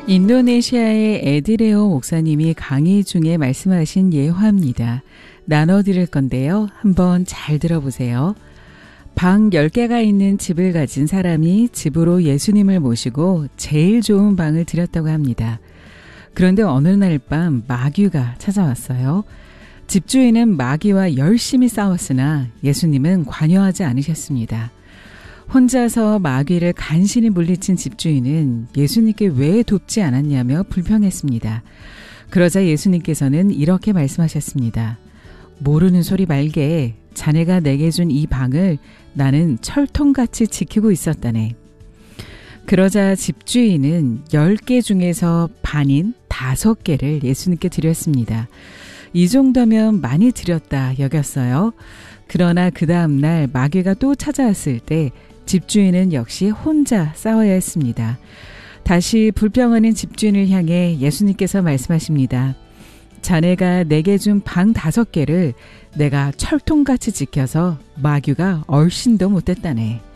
인도네시아의 에드레오 목사님이 강의 중에 말씀하신 예화입니다. 나눠드릴 건데요. 한번 잘 들어보세요. 방 10개가 있는 집을 가진 사람이 집으로 예수님을 모시고 제일 좋은 방을 드렸다고 합니다. 그런데 어느 날 밤 마귀가 찾아왔어요. 집주인은 마귀와 열심히 싸웠으나 예수님은 관여하지 않으셨습니다. 혼자서 마귀를 간신히 물리친 집주인은 예수님께 왜 돕지 않았냐며 불평했습니다. 그러자 예수님께서는 이렇게 말씀하셨습니다. 모르는 소리 말게. 자네가 내게 준 이 방을 나는 철통같이 지키고 있었다네. 그러자 집주인은 10개 중에서 반인 5개를 예수님께 드렸습니다. 이 정도면 많이 드렸다 여겼어요. 그러나 그 다음날 마귀가 또 찾아왔을 때 집주인은 역시 혼자 싸워야 했습니다. 다시 불평하는 집주인을 향해 예수님께서 말씀하십니다. 자네가 내게 준 방 5개를 내가 철통같이 지켜서 마귀가 얼씬도 못했다네.